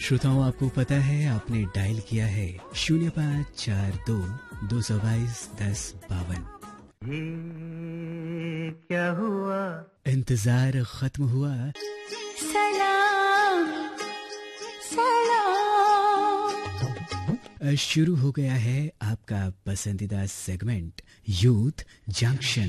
श्रोताओं, आपको पता है आपने डायल किया है 0542 222 1052। ये क्या हुआ? इंतजार खत्म हुआ। सलाम सलाम। शुरू हो गया है आपका पसंदीदा segment youth junction.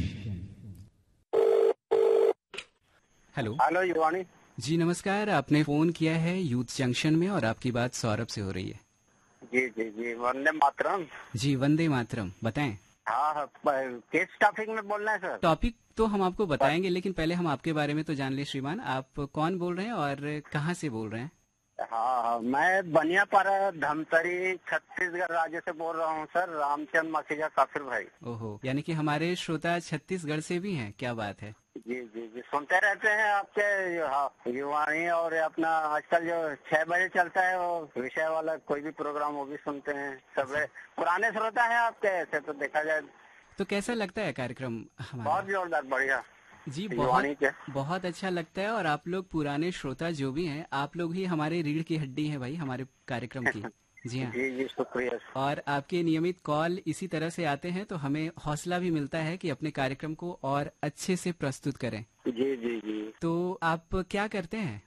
Hello hello युवानी जी, नमस्कार। आपने फोन किया है यूथ जंक्शन में और आपकी बात सौरभ से हो रही है। जी जी जी, वंदे मातरम। जी, वंदे मातरम। बताएं। हाँ हाँ, किस टॉपिक में बोलना है सर? टॉपिक तो हम आपको बताएंगे, लेकिन पहले हम आपके बारे में तो जान ले। श्रीमान, आप कौन बोल रहे हैं और कहाँ से बोल रहे हैं? हाँ हाँ, मैं बनियापाड़ा धमतरी छत्तीसगढ़ राज्य से बोल रहा हूँ सर, रामचंद्र मखीजा काफिर भाई। ओहो, यानी कि हमारे श्रोता छत्तीसगढ़ से भी हैं। क्या बात है। जी जी जी, सुनते रहते हैं आपके युवानी, और अपना आजकल जो 6 बजे चलता है वो विषय वाला कोई भी प्रोग्राम वो भी सुनते हैं। सब पुराने श्रोता है आपके, ऐसे तो देखा जाए तो कैसा लगता है कार्यक्रम हमारा? बहुत जोरदार, बढ़िया जी, युवानी के। बहुत अच्छा लगता है। और आप लोग पुराने श्रोता जो भी हैं, आप लोग ही हमारे रीढ़ की हड्डी हैं भाई, हमारे कार्यक्रम की। जी हाँ। जी जी, शुक्रिया। और आपके नियमित कॉल इसी तरह से आते हैं तो हमें हौसला भी मिलता है कि अपने कार्यक्रम को और अच्छे से प्रस्तुत करें। जी जी जी। तो आप क्या करते हैं?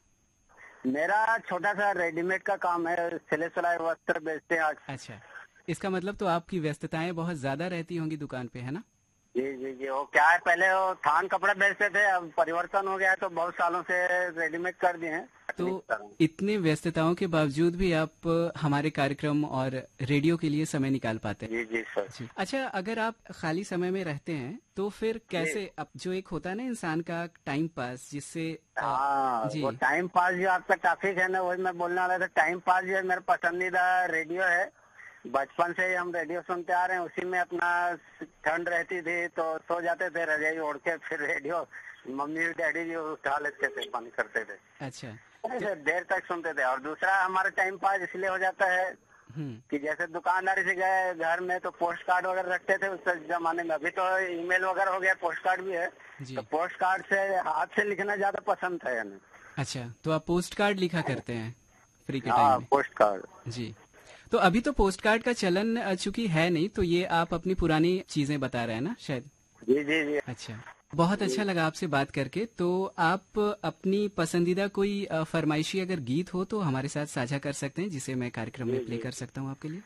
मेरा छोटा सा रेडीमेड का काम है, सिले सिलाई वस्त्र बेचते हैं आज। अच्छा, इसका मतलब तो आपकी व्यस्तताएं बहुत ज्यादा रहती होंगी दुकान पे, है ना? जी जी जी, वो क्या है, पहले वो थान कपड़े बेचते थे, अब परिवर्तन हो गया है तो बहुत सालों से रेडीमेड कर दिए हैं। तो इतने व्यस्तताओं के बावजूद भी आप हमारे कार्यक्रम और रेडियो के लिए समय निकाल पाते हैं। जी जी सर। जी। अच्छा, अगर आप खाली समय में रहते हैं तो फिर कैसे, अब जो एक होता है ना इंसान का टाइम पास, जिससे हाँ, जी, वो टाइम पास जो आपका टॉपिक है ना, वही मैं बोलने वाला था। टाइम पास जो है मेरा पसंदीदा रेडियो है, बचपन से ही हम रेडियो सुनते आ रहे हैं। उसी में अपना ठंड रहती थी तो सो जाते थे रजाई ओढ़ के, फिर रेडियो मम्मी डैडी जी उठा लेते थे, बंद करते थे। अच्छा, देर तक सुनते थे। और दूसरा हमारा टाइम पास इसलिए हो जाता है कि जैसे दुकानदारी से गए घर में तो पोस्ट कार्ड वगैरह रखते थे उस जमाने में। अभी तो ईमेल वगैरह हो गया, पोस्ट कार्ड भी है, तो पोस्ट कार्ड से हाथ से लिखना ज्यादा पसंद था यानी। अच्छा, तो आप पोस्ट कार्ड लिखा करते हैं फ्री के हाँ, टाइम में? Post card. जी। तो अभी तो पोस्ट कार्ड का चलन चूंकि है नहीं, तो ये आप अपनी पुरानी चीजें बता रहे हैं ना शायद? जी जी जी। अच्छा, बहुत अच्छा लगा आपसे बात करके। तो आप अपनी पसंदीदा कोई फरमाइशी अगर गीत हो तो हमारे साथ साझा कर सकते हैं, जिसे मैं कार्यक्रम में प्ले कर सकता हूँ आपके लिए।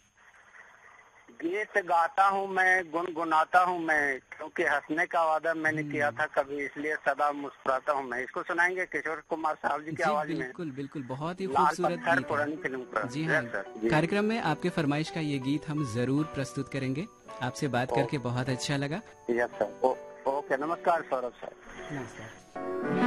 गीत गाता हूँ मैं, गुनगुनाता हूँ मैं, क्योंकि हंसने का वादा मैंने किया था कभी, इसलिए सदा मुस्कुराता हूँ मैं। इसको सुनाएंगे किशोर कुमार साहब जी की आवाज में। बिल्कुल बिल्कुल, बहुत ही लाल खूबसूरत पत्थर गीत पुरानी है। फिल्म का। जी हाँ, कार्यक्रम में आपके फरमाइश का ये गीत हम जरूर प्रस्तुत करेंगे। आपसे बात करके बहुत अच्छा लगा। Yes sir. ओके, नमस्कार सौरभ साहब। नमस्कार।